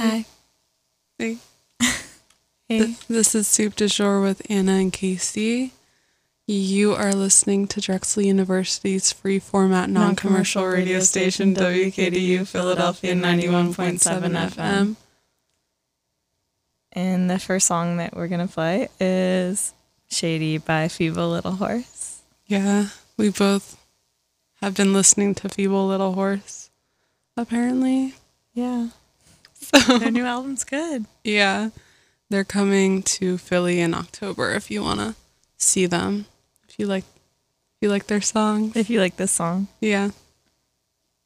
Hi. Hey. Hey. This is Soup du Jour with Anna and Casey. You are listening to Drexel University's free format non-commercial radio station WKDU Philadelphia 91.7 FM. And the first song that we're going to play is Shady by Feeble Little Horse. Yeah, we both have been listening to Feeble Little Horse, apparently. Yeah. So, Their new album's good. Yeah, they're coming to Philly in October if you want to see them. If you like their songs. If you like this song. Yeah.